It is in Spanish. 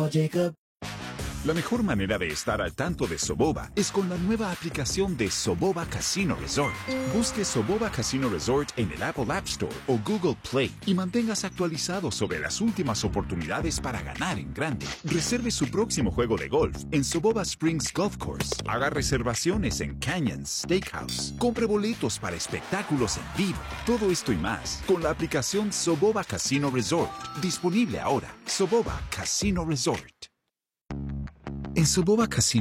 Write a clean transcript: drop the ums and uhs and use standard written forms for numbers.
call Jacob. La mejor manera de estar al tanto de Soboba es con la nueva aplicación de Soboba Casino Resort. Busque Soboba Casino Resort en el Apple App Store o Google Play y manténgase actualizado sobre las últimas oportunidades para ganar en grande. Reserve su próximo juego de golf en Soboba Springs Golf Course. Haga reservaciones en Canyons Steakhouse. Compre boletos para espectáculos en vivo. Todo esto y más con la aplicación Soboba Casino Resort. Disponible ahora. Soboba Casino Resort. En Soboba Casino